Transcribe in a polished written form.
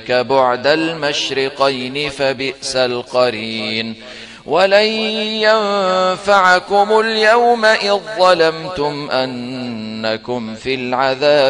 بعد المشرقين فبئس القرين ولن ينفعكم اليوم إذ ظلمتم أنكم في العذاب